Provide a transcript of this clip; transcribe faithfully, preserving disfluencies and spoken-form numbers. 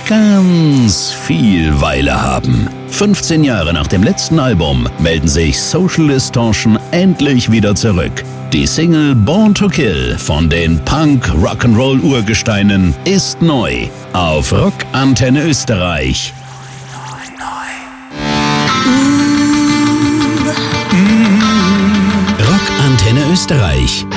ganz viel Weile haben. fünfzehn Jahre nach dem letzten Album melden sich Social Distortion endlich wieder zurück. Die Single Born to Kill von den Punk-Rock'n'Roll-Urgesteinen ist neu auf Rock Antenne Österreich. Rock Antenne Österreich.